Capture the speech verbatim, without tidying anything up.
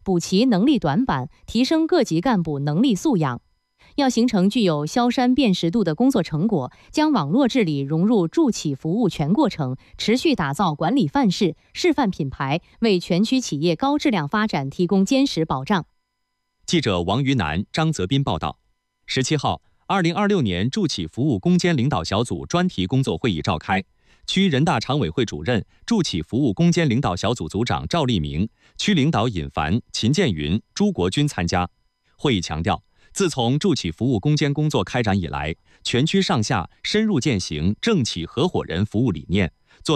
补齐能力短板，提升各级干部能力素养。要形成具有消山辨识度的工作成果，将网络治理融入助企服务全过程，持续打造管理范式、示范品牌，为全区企业高质量发展提供坚实保障。 记者王于南、张泽斌报道。十七号，二零二六年助企服务攻坚领导小组专题工作会议召开，区人大常委会主任、助企服务攻坚领导小组组长赵立明、区领导尹凡、秦建云、朱国军参加。会议强调，自从助企服务攻坚工作开展以来，全区上下深入践行政企合伙人服务理念，